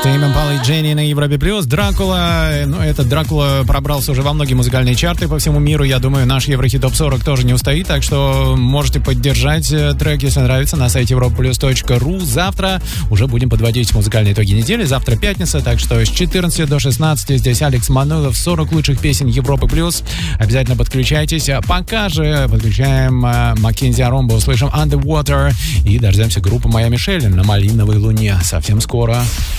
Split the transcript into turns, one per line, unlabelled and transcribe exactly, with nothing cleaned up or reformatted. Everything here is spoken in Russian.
Тейм Импала и Дженни на Европе Плюс. Дракула, ну, этот Дракула пробрался уже во многие музыкальные чарты по всему миру. Я думаю, наш Еврохит Топ сорок тоже не устоит, так что можете поддержать трек, если нравится, на сайте европа плюс точка ру. Завтра уже будем подводить музыкальные итоги недели. Завтра пятница, так что с четырнадцати до шестнадцати здесь Алекс Мануилов, сорок лучших песен Европы Плюс. Обязательно подключайтесь. Пока же подключаем Маккензи Аромбо, услышим Underwater и дождемся группы Моя Мишель на Малиновой Луне совсем скоро.